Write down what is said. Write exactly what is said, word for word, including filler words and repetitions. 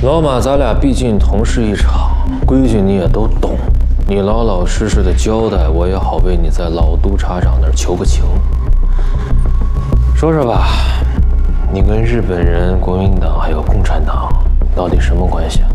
老马，咱俩毕竟同事一场，规矩你也都懂，你老老实实的交代，我也好为你在老督察长那儿求个情。说说吧，你跟日本人、国民党还有共产党到底什么关系啊？